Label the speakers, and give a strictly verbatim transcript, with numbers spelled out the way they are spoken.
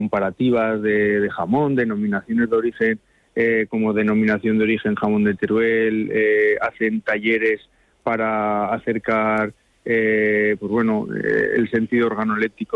Speaker 1: comparativas de, de jamón, denominaciones de origen, eh, como denominación de origen jamón de Teruel, eh, hacen talleres para acercar, eh, pues bueno, eh, el sentido organoléptico